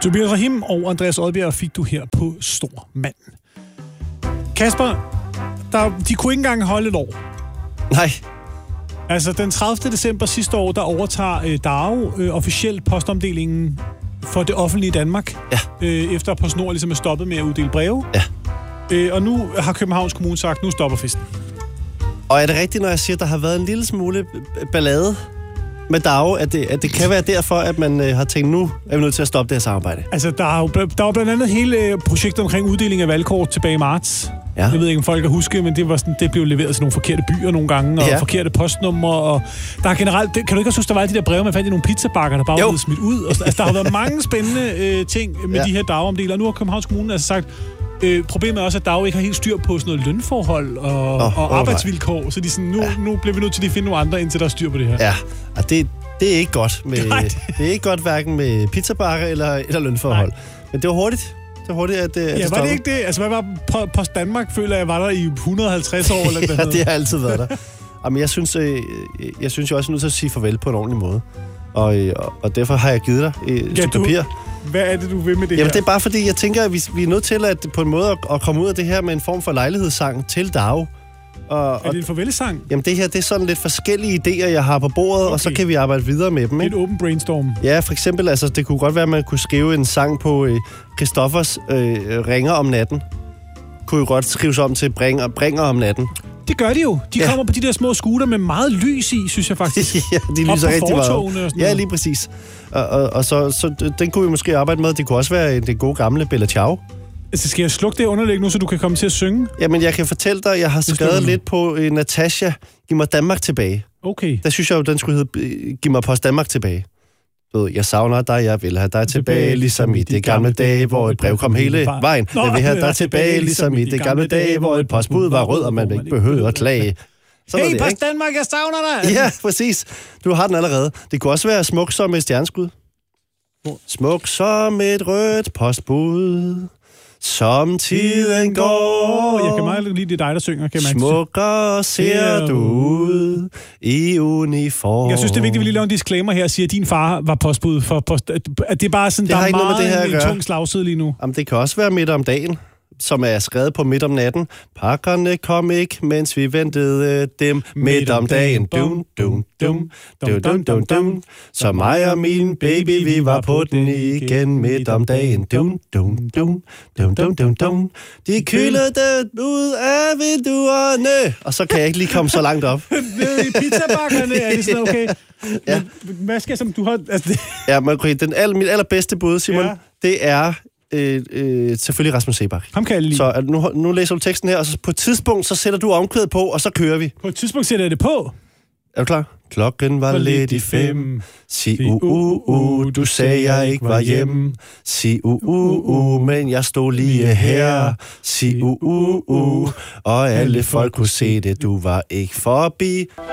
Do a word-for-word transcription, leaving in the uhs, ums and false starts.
Tobias Rahim og Andreas Odbjerg fik du her på Stor Mand. Kasper, der, de kunne ikke engang holde et år. Nej. Altså, den tredivte december sidste år, der overtager øh, D A O øh, officielt postomdelingen for det offentlige Danmark. Ja. Øh, efter PostNord ligesom er stoppet med at uddele breve. Ja. Øh, og nu har Københavns Kommune sagt, nu stopper festen. Og er det rigtigt, når jeg siger, at der har været en lille smule ballade med D A O, at det, at det kan være derfor, at man øh, har tænkt, nu er vi nødt til at stoppe det her samarbejde? Altså, der er jo der var blandt andet hele øh, projektet omkring uddeling af valgkort tilbage i marts. Ja. Jeg ved ikke, om folk kan huske, men det, var sådan, det blev leveret til nogle forkerte byer nogle gange, og ja. forkerte postnumre, og der er generelt... Det, kan du ikke også huske, der var alle de der breve, man fandt i nogle pizzabakker, der bare var blevet smidt ud? Og, altså, der har været mange spændende øh, ting med ja. de her D A O-omdeler, og nu har Københavns Kommune altså sagt, øh, problemet er også, at D A O ikke har helt styr på sådan noget lønforhold og, oh, og arbejdsvilkår, så de sådan, nu, ja. nu bliver vi nødt til at finde nogle andre, indtil der er styr på det her. Ja, og det, det er ikke godt med... Nej, det... det er ikke godt hverken med pizzabakker eller, eller lønforhold. Nej. Men det var hurtigt. Det var hurtigt, at, at ja, det var det ikke det? Altså, hvad var Post Danmark, føler jeg, var der i et hundrede og halvtreds år? Eller ja, det har altid været der. Jamen, jeg synes, øh, jeg synes jo også, at jeg er nødt til at sige farvel på en ordentlig måde. Og, og, og derfor har jeg givet dig et ja, stykke papir. Hvad er det, du vil med det Jamen, her? det er bare fordi, jeg tænker, at vi, vi er nødt til at på en måde at, at komme ud af det her med en form for lejlighedssang til D A O. Og, er det en farvelsang? Jamen, det her, det er sådan lidt forskellige idéer, jeg har på bordet, okay. Og så kan vi arbejde videre med dem, ikke? Et åbent brainstorm. Ja, for eksempel, altså, det kunne godt være, at man kunne skrive en sang på øh, Christoffers øh, ringer om natten. Kunne jo godt skrives om til bringer, bringer om natten. Det gør de jo. De ja. kommer på de der små scooter med meget lys i, synes jeg faktisk. ja, de lyser rigtig meget. Og sådan ja, lige præcis. Og, og, og så, så den kunne vi måske arbejde med. Det kunne også være den gode gamle Bella Ciao. Altså, skal jeg slukke det underlæg nu, så du kan komme til at synge? Jamen, jeg kan fortælle dig, jeg har skrevet lidt på uh, Natasha, Giv mig Danmark tilbage. Okay. Der synes jeg jo, den skulle hedde Giv mig Post Danmark tilbage. Jeg savner dig, jeg vil have dig tilbage, ligesom i det gamle dage, hvor et brev kom hele vejen. Jeg vil have dig tilbage, ligesom i det gamle dage, hvor et postbud var rød, og man ikke behøvede at klage. Sådan hey, Post Danmark, jeg savner dig! Ja, præcis. Du har den allerede. Det kunne også være smuk som et stjerneskud. Smuk som et rødt postbud. Som tiden går. Jeg kan meget lide, det er dig, der synger. Kan man smukker ser du ud i uniform. Jeg synes, det er vigtigt, at vi lige laver en disclaimer her og siger, at din far var postbud for post. At det er bare sådan, det der er meget det her en tung slagside lige nu. Jamen, det kan også være midt om dagen, som er skrevet på midt om natten. Pakkerne kom ikke, mens vi ventede dem midt om dagen. Dum, dum, dum, dum, dum, dum, dum. Så mig og min baby, vi var på den igen midt om dagen. Dum, dum, dum, dum, dum, dum, dum. De kyldede ud af vinduerne. Og så kan jeg ikke lige komme så langt op. Nede i pizzabakkerne, er det sådan okay? Ja. Men, hvad skal som du har... Altså, det... Ja, men okay, den aller, mit allerbedste bud, Simon, ja. det er... Øh, øh, selvfølgelig Rasmus Seebach. Ham kan jeg lide. Så nu, nu læser du teksten her, og så på et tidspunkt, så sætter du omkvædet på, og så kører vi. På et tidspunkt sætter jeg det på? Er du klar? Klokken var lidt i fem. Sig u u u, du sagde jeg ikke var hjemme. Sig u u u, men jeg stod lige her. Sig u u u, og alle folk kunne se det, du var ikke forbi.